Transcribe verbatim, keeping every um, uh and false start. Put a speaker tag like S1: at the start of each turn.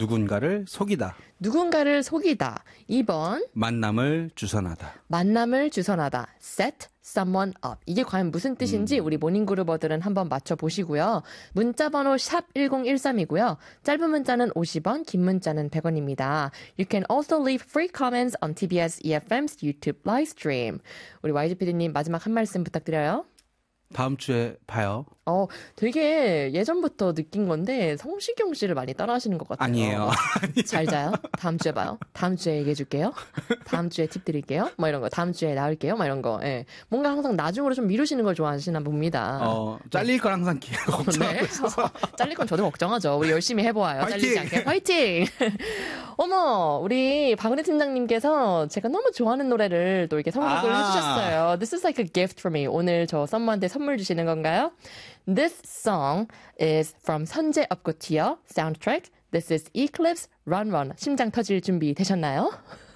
S1: 누군가를 속이다.
S2: 누군가를 속이다. 이 번
S1: 만남을 주선하다.
S2: 만남을 주선하다. set someone up. 이게 과연 무슨 뜻인지 우리 모닝그루버들은 한번 맞춰보시고요. 문자번호 샵 일공일삼이고요. 짧은 문자는 오십 원, 긴 문자는 백 원입니다. You can also leave free comments on 티비에스 이에프엠's YouTube live stream. 우리 와이지피디님 마지막 한 말씀 부탁드려요.
S1: 다음 주에 봐요.
S2: 어, 되게 예전부터 느낀 건데 성시경 씨를 많이 따라하시는 것 같아요.
S1: 아니에요.
S2: 잘 자요? 다음 주에 봐요. 다음 주에 얘기해 줄게요. 다음 주에 팁 드릴게요. 뭐 이런 거. 다음 주에 나올게요. 뭐 이런 거. 예. 뭔가 항상 나중으로 좀 미루시는 걸 좋아하시나 봅니다.
S1: 어, 잘릴 건 항상 기회가 걱정하고
S2: 네.
S1: 있어서.
S2: 잘릴 건 저도 걱정하죠. 우리 열심히 해보아요.
S1: 화이팅!
S2: 잘리지 않게. 화이팅! 어머, 우리 박은혜 팀장님께서 제가 너무 좋아하는 노래를 또 이렇게 선곡을
S1: 아.
S2: 해주셨어요. This is like a gift for me. 오늘 저 썸머한테 선물 주시는 건가요? This song is from 선제 업고 티어 soundtrack. This is Eclipse Run Run. 심장 터질 준비 되셨나요?